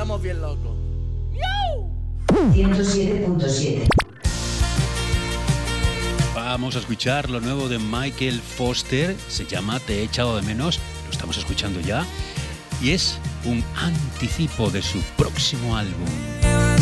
estamos bien locos. 107.7. Vamos a escuchar lo nuevo de Michael Foster, se llama Te he echado de menos, lo estamos escuchando ya, y es un anticipo de su próximo álbum.